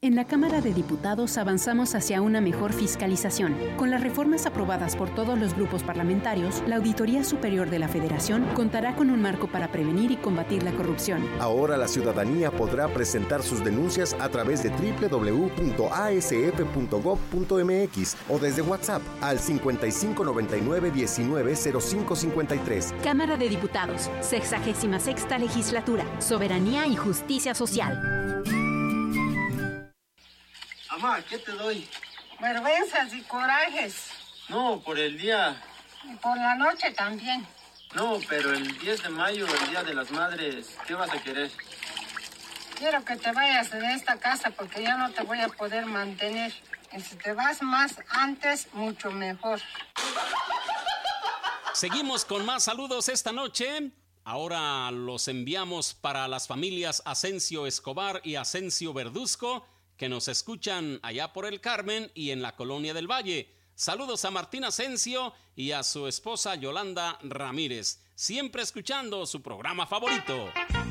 En la Cámara de Diputados avanzamos hacia una mejor fiscalización. Con las reformas aprobadas por todos los grupos parlamentarios, la Auditoría Superior de la Federación contará con un marco para prevenir y combatir la corrupción. Ahora la ciudadanía podrá presentar sus denuncias a través de www.asf.gov.mx o desde WhatsApp al 5599-190553. Cámara de Diputados, 66ª Legislatura, Soberanía y Justicia Social. Mamá, ¿qué te doy? Vergüenzas y corajes. No, por el día. Y por la noche también. No, pero el 10 de mayo, el Día de las Madres, ¿qué vas a querer? Quiero que te vayas de esta casa porque ya no te voy a poder mantener. Y si te vas más antes, mucho mejor. Seguimos con más saludos esta noche. Ahora los enviamos para las familias Asensio Escobar y Asensio Verduzco, que nos escuchan allá por el Carmen y en la Colonia del Valle. Saludos a Martín Asensio y a su esposa Yolanda Ramírez, siempre escuchando su programa favorito.